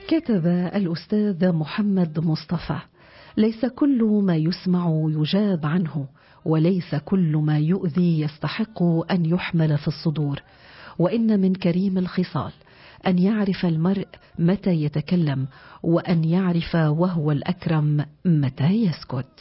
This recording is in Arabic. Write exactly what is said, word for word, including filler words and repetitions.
كتب الأستاذ محمد مصطفى: ليس كل ما يسمع يجاب عنه، وليس كل ما يؤذي يستحق أن يحمل في الصدور، وإن من كريم الخصال أن يعرف المرء متى يتكلم، وأن يعرف وهو الأكرم متى يسكت.